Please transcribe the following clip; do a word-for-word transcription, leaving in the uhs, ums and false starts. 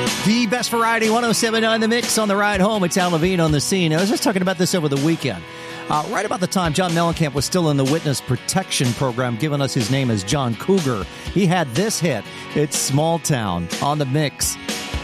The best variety, one oh seven point nine The Mix on the ride home. It's Al Levine on the scene. I was just talking about this over the weekend. Uh, right about the time John Mellencamp was still in the Witness Protection Program, giving us his name as John Cougar, he had this hit. It's Small Town on The Mix.